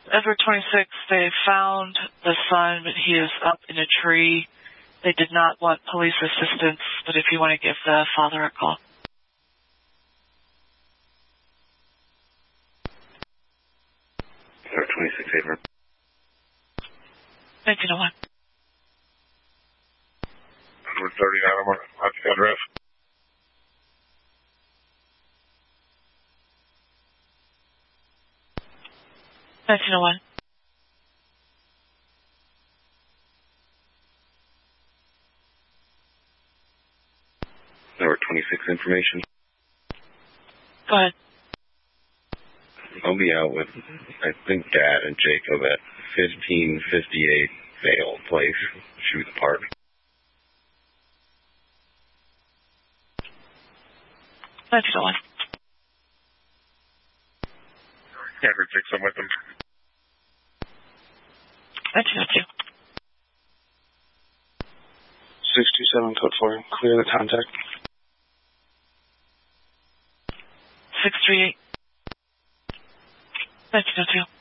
Edward 26, they found the son, but he is up in a tree. They did not want police assistance, but if you want to give the father a call. Edward 26, Edward. 1901. Edward 39, I'm on the address. $1901. Edward 26 information. Go ahead. I'll be out with, I think, Dad and Jacob at 1558 Vale Place, Shoot Park. $1901. Edward 6, I'm with them. 1902. 627 code 4. Clear the contact. 638. 1902.